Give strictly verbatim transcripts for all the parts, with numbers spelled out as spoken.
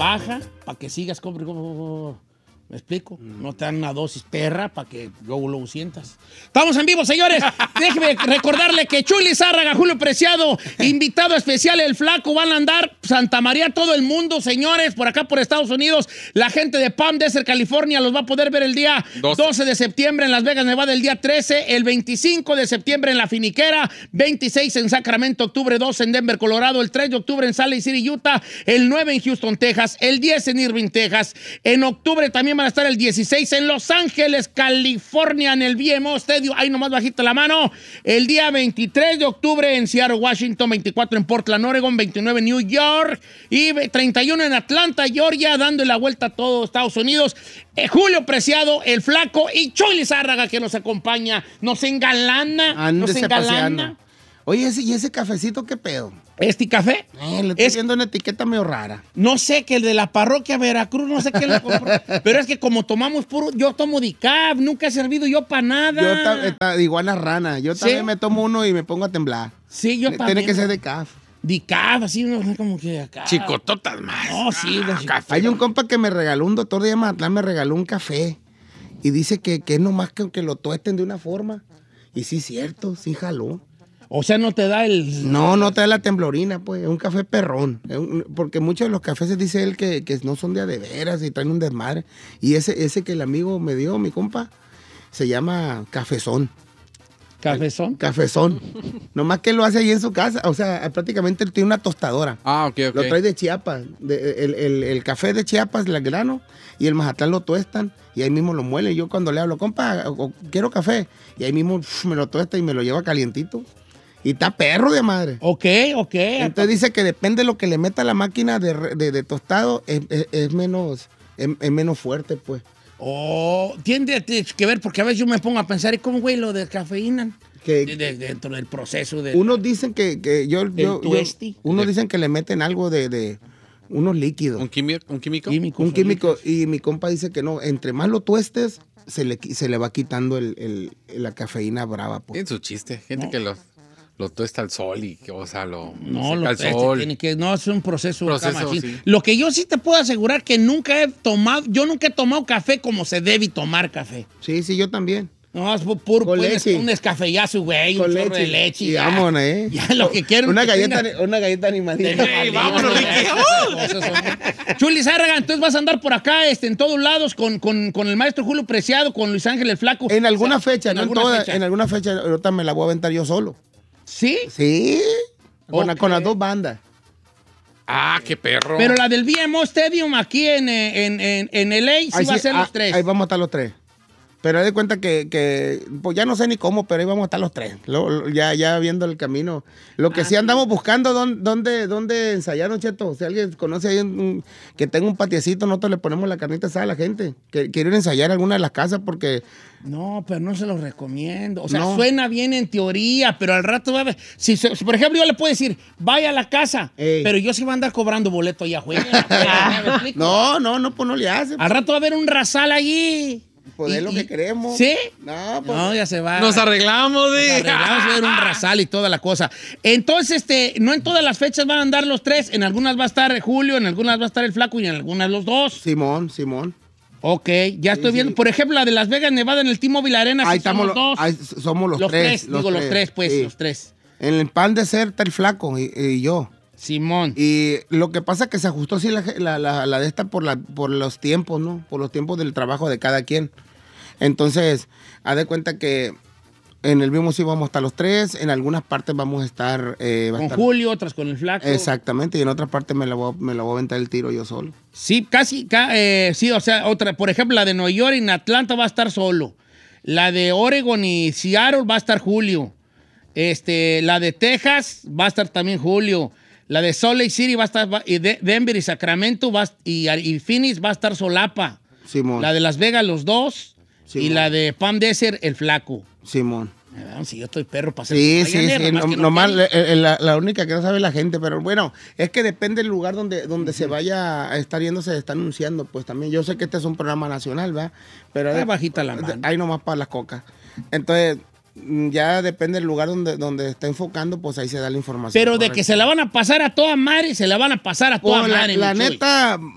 baja para que sigas compre. ¿Me explico? Mm. No te dan una dosis perra para que luego lo sientas. Estamos en vivo, señores. Déjeme recordarle que Chuy Lizárraga, Julio Preciado, invitado especial, el Flaco, van a andar Santa María, todo el mundo, señores, por acá por Estados Unidos. La gente de Palm Desert, California, los va a poder ver el día doce. doce de septiembre en Las Vegas, Nevada, el día trece, el veinticinco de septiembre en La Finiquera, veintiséis en Sacramento, octubre dos en Denver, Colorado, el tres de octubre en Salt Lake City, Utah, el nueve en Houston, Texas, el diez en Irving, Texas. En octubre también van a estar el dieciséis en Los Ángeles, California, en el V M O Stadium, ahí nomás bajita la mano. El día veintitrés de octubre en Seattle, Washington, veinticuatro en Portland, Oregon, veintinueve en New York y treinta y uno en Atlanta, Georgia, dando la vuelta a todo Estados Unidos. Eh, Julio Preciado, el Flaco y Chuy Lizárraga que nos acompaña, nos engalana, Ándese nos engalana. Paseando. Oye, ¿ese, ¿y ese cafecito qué pedo? ¿Este café? Eh, le estoy es, viendo una etiqueta medio rara. No sé, que el de la parroquia Veracruz, no sé quién lo compró. Pero es que como tomamos puro, yo tomo decaf, nunca he servido yo para nada. Yo ta, ta, iguana rana, yo ¿sí? también me tomo uno y me pongo a temblar. Sí, yo también. también. Tiene que ser decaf. Decaf, así, no sé como que acá. Chicototas más. No, sí, ah, café. Hay un compa que me regaló, un doctor de Mazatlán me regaló un café. Y dice que, que es nomás que, que lo tuesten de una forma. Y sí, cierto, sí jaló. O sea, no te da el... No, no te da la temblorina, pues. Es un café perrón. Es un, porque muchos de los cafés dice él que, que no son de a de veras y traen un desmadre. Y ese, ese que el amigo me dio, mi compa, se llama Cafezón. ¿Cafezón? Cafezón. Nomás que él lo hace ahí en su casa. O sea, prácticamente él tiene una tostadora. Ah, ok, ok. Lo trae de Chiapas. De, el, el, el café de Chiapas, el grano, y el Mazatlán lo tuestan. Y ahí mismo lo muele. Yo cuando le hablo, compa, quiero café. Y ahí mismo uf, me lo tuesta y me lo lleva calientito. Y está perro de madre. Ok, ok. Entonces dice que depende de lo que le meta a la máquina de, de, de tostado, es, es, es menos es, es menos fuerte, pues. Oh, tiene que ver, porque a veces yo me pongo a pensar, ¿y cómo, güey, lo de cafeína? Que, de, de, dentro del proceso de... Unos dicen que, que yo... yo, yo unos de, dicen que le meten algo de... de unos líquidos. ¿Un químico? ¿Un químico? Químicos, un químico. Y mi compa dice que no, entre más lo tuestes, se le, se le va quitando el, el, la cafeína brava, pues. Tiene su chiste. Gente no. que lo... Lo tuesta al sol y que, o sea, lo no, lo lo al sol. Tiene que, no, es un proceso. proceso sí. Lo que yo sí te puedo asegurar que nunca he tomado, yo nunca he tomado café como se debe tomar café. Sí, sí, yo también. No, es puro con pues, leche. Un descafeyazo, güey, un chorro de leche. Y vámonos, ¿eh? Ya lo que quiero. Una que galleta, tenga... una galleta animadita. Hey, vámonos, Chuy Lizárraga, entonces vas a andar por acá este, en todos lados con, con, con el maestro Julio Preciado, con Luis Ángel el Flaco. En alguna o sea, fecha, en no alguna en toda, fecha. En alguna fecha, ahorita me la voy a aventar yo solo. ¿Sí? Sí. Con, okay. la, con las dos bandas. Ah, qué perro. Pero la del V M O Stadium aquí en, en, en, en L A sí ahí va sí, a ser los ah, tres. Ahí vamos a estar los tres. Pero de cuenta que, que, pues ya no sé ni cómo, pero ahí vamos a estar los tres. Lo, lo, ya, ya viendo el camino. Lo que ah, sí andamos buscando, ¿dónde, dónde, dónde ensayar, don Cheto? Si alguien conoce ahí un, que tenga un patiecito, nosotros le ponemos la carnita asada a la gente. Que quieren ensayar alguna de las casas porque... No, pero no se los recomiendo. O sea, no. Suena bien en teoría, pero al rato va a ver. Si, si, por ejemplo, yo le puedo decir, vaya a la casa, Ey. pero yo sí voy a andar cobrando boleto allá afuera. no, no, no, pues no le hace. Al rato va a haber un rasal allí. Pues es lo que queremos. ¿Sí? No, pues, no, ya se va. Nos arreglamos, de. Nos arreglamos a ver un rasal y toda la cosa. Entonces, este, no en todas las fechas van a andar los tres. En algunas va a estar Julio, en algunas va a estar el Flaco y en algunas los dos. Simón, Simón. Ok, ya estoy sí, viendo. Sí. Por ejemplo, la de Las Vegas, Nevada, en el T-Mobile Arena. Ahí sí estamos los dos. Ahí somos los, los tres. tres. Los digo tres. los tres, pues, sí. los tres. En el Pan de Ser está el Flaco y, y yo. Simón. Y lo que pasa es que se ajustó así la, la, la, la de esta por, la, por los tiempos, ¿no? Por los tiempos del trabajo de cada quien. Entonces, haz de cuenta que en el mismo sí vamos a estar los tres, en algunas partes vamos a estar... Eh, va con a estar, Julio, otras con el Flaco. Exactamente, y en otras partes me la voy, me la voy a aventar el tiro yo solo. Sí, casi, ca, eh, sí, o sea, otra, por ejemplo, la de Nueva York en Atlanta va a estar solo. La de Oregon y Seattle va a estar Julio. Este, la de Texas va a estar también Julio. La de Salt Lake City va a estar, va, y de, Denver y Sacramento va, y, y Phoenix va a estar Solapa. Simón. La de Las Vegas, los dos. Simón. Y la de Palm Desert, el Flaco. Simón. Si yo estoy perro para hacer... Sí, sí, sí. No, nomás no la, la única que no sabe la gente, pero bueno, es que depende del lugar donde, donde uh-huh. se vaya a estar yendo, se está anunciando, pues también. Yo sé que este es un programa nacional, ¿verdad? Pero de, bajita la mano. Hay nomás para las cocas. Entonces, ya depende del lugar donde, donde está enfocando, pues ahí se da la información. Pero de que se la van a pasar a toda madre, se la van a pasar a toda pues madre. La, la neta,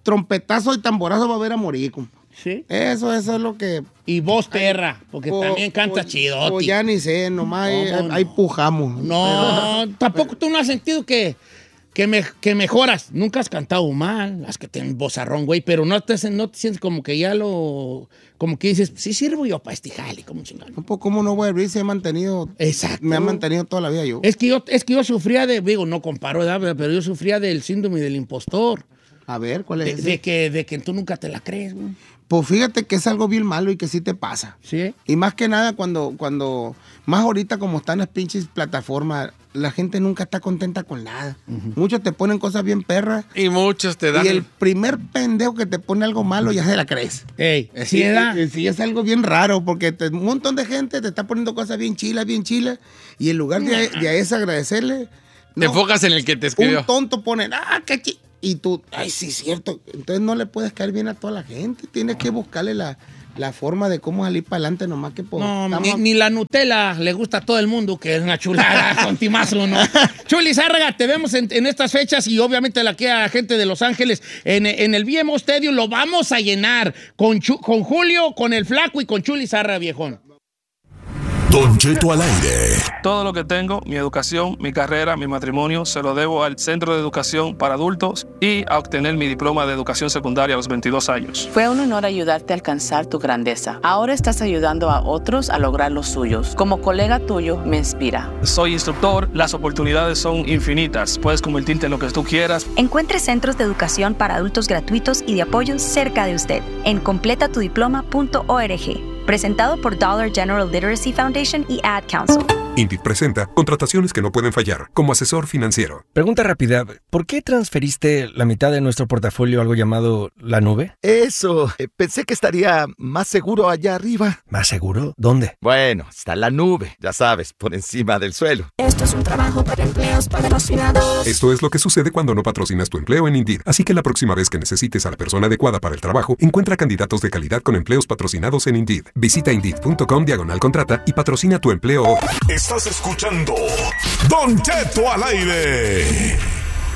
trompetazo y tamborazo va a ver a morir. compa. Sí. Eso, eso es lo que... Y vos, perra, porque o- también canta o- chido. O ya ni sé, nomás ahí, ¿Cómo no? ahí pujamos. No, tampoco tú no has sentido que, que, me- que mejoras. Nunca has cantado mal, las que tienen vozarrón, güey, pero no te, no te sientes como que ya lo... Como que dices, sí sirvo yo para este jale, como chingado. Un poco, ¿cómo no voy a abrir si he mantenido... Exacto. Me ha mantenido toda la vida yo. Es que yo, es que yo sufría de, digo, no comparo, ¿verdad? Pero yo sufría del síndrome del impostor. A ver, ¿cuál De, es? ese? de que, de que tú nunca te la crees, güey. Pues fíjate que es algo bien malo y que sí te pasa. ¿Sí? Y más que nada cuando, cuando, más ahorita como están las pinches plataformas, la gente nunca está contenta con nada. Muchos te ponen cosas bien perras. Y muchos te dan. Y el primer pendejo que te pone algo malo ya se la crees. Ey, ¿sí era? Eh, Sí, es algo bien raro porque te- un montón de gente te está poniendo cosas bien chilas, bien chilas. Y en lugar de, de a eso agradecerle, Te no, enfocas en el que te escribió. un tonto pone, ah, qué chi-". Y tú, ay, sí, cierto. Entonces no le puedes caer bien a toda la gente. Tienes que buscarle la, la forma de cómo salir para adelante nomás que por... No, estamos- ni, ni la Nutella le gusta a todo el mundo, que es una chulada con timazo, ¿no? Chuli Zárraga, te vemos en, en estas fechas y obviamente la que a gente de Los Ángeles en, en el V M O Stadium lo vamos a llenar con, Chu- con Julio, con el Flaco y con Chuli Zárraga, viejón. Don Cheto al aire. Todo lo que tengo, mi educación, mi carrera, mi matrimonio, se lo debo al Centro de Educación para Adultos y a obtener mi diploma de educación secundaria a los veintidós años. Fue un honor ayudarte a alcanzar tu grandeza. Ahora estás ayudando a otros a lograr los suyos. Como colega tuyo, me inspira. Soy instructor, las oportunidades son infinitas. Puedes convertirte en lo que tú quieras. Encuentre centros de educación para adultos gratuitos y de apoyo cerca de usted en completa tu diploma punto org. Presentado por Dollar General Literacy Foundation y Ad Council. Indeed presenta contrataciones que no pueden fallar como asesor financiero. Pregunta rápida, ¿por qué transferiste la mitad de nuestro portafolio a algo llamado la nube? Eso, eh, pensé que estaría más seguro allá arriba. ¿Más seguro? ¿Dónde? Bueno, está la nube, ya sabes, por encima del suelo. Esto es un trabajo para empleos patrocinados. Esto es lo que sucede cuando no patrocinas tu empleo en Indeed. Así que la próxima vez que necesites a la persona adecuada para el trabajo, encuentra candidatos de calidad con empleos patrocinados en Indeed. Visita Indeed.com diagonal contrata y patrocina tu empleo hoy. Estás escuchando Don Cheto al aire.